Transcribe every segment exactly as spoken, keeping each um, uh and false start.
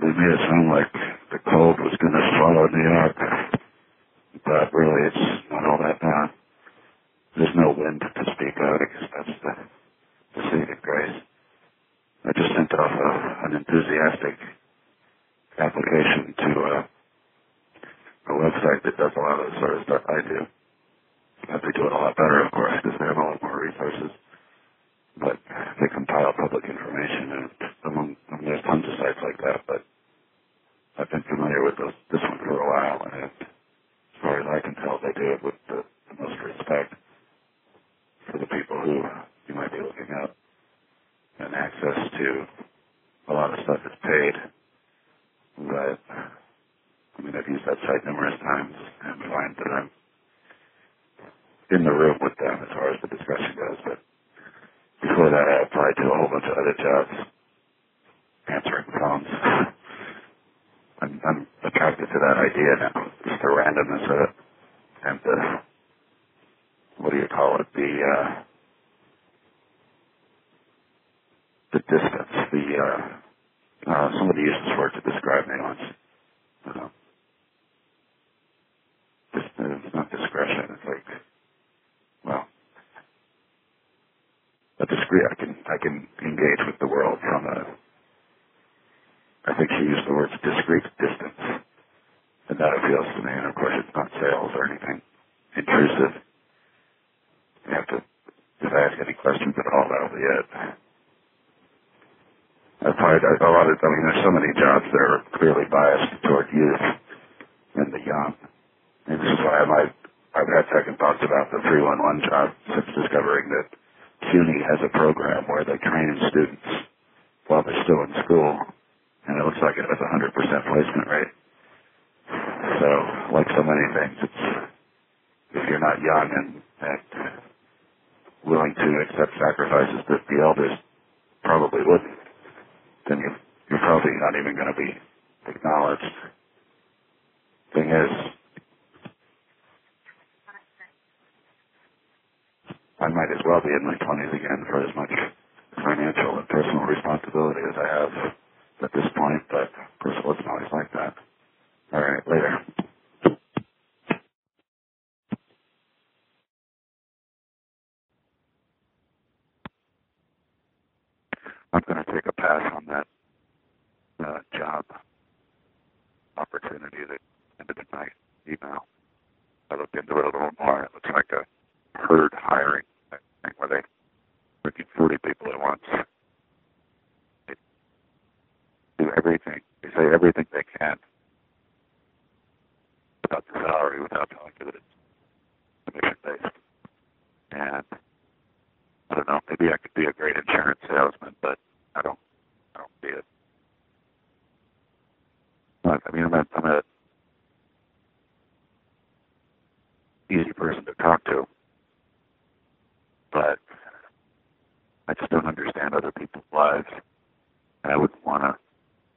They made it sound like the cold was going to swallow New York, but really it's not all that bad. There's no wind to speak of. I guess that's the, the saving grace. I just sent off a, an enthusiastic application to uh, a website that does a lot of the sort of stuff I do. But they do it a lot better, of course, because they have a lot more resources. But they compile public information, and among, I mean, there's tons of sites like that, but I've been familiar with those, this one for a while, and as far as I can tell, they do it with the, the most respect for the people who you might be looking up, and access to a lot of stuff is paid. But, I mean, I've used that site numerous times and find that I'm in the room with them as far as the discussion goes, but before that, I applied to a whole bunch of other jobs, answering phones. I'm, I'm attracted to that idea now, just the randomness of it, and the, what do you call it, the, uh, the distance, the, uh, uh, somebody used this word to describe me once. Uh, just, uh, it's not discretion, it's like, well, a discreet, I can, I can engage with the world from a, I think she used the words discreet distance, and that appeals to me, and of course it's not sales or anything intrusive. You have to, if I ask any questions at all, that'll be it. I've tried a lot of, I mean, there's so many jobs that are clearly biased toward youth and the young. And this is why I might, I've had second thoughts about the three one one job since discovering that CUNY has a program where they train students while they're still in school, and it looks like it has a one hundred percent placement rate. So, like so many things, it's, if you're not young and, and willing to accept sacrifices that the elders probably wouldn't, then you, you're probably not even going to be acknowledged. Thing is, I might as well be in my twenties again for as much financial and personal responsibility as I have at this point, but of course it wasn't always like that. All right, later. I'm going to take a pass on that uh, job opportunity that ended in my email. I looked into it a little more. It looks like a herd hiring thing where they freaking forty people at once. They do everything. They say everything they can about the salary without telling you that it's commission-based. And I don't know, maybe I could be a great insurance salesman, but I don't, I don't see it. I mean, I'm a, I'm a easy person to talk to, but I just don't understand other people's lives, and I wouldn't want to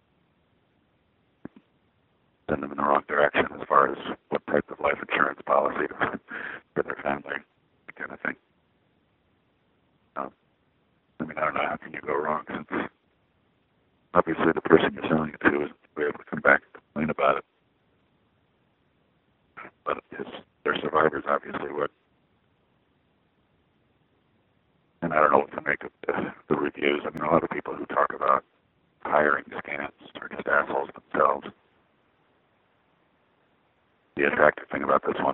send them in the wrong direction as far as what type of life insurance policy for their family, that kind of thing. Um, I mean, I don't know, how can you go wrong, since obviously the person you're selling it to isn't be able to come back and complain about it. But it's, they're survivors, obviously, would. And I don't know what to make of the, the reviews. I mean, a lot of people who talk about hiring scams are just assholes themselves. The attractive thing about this one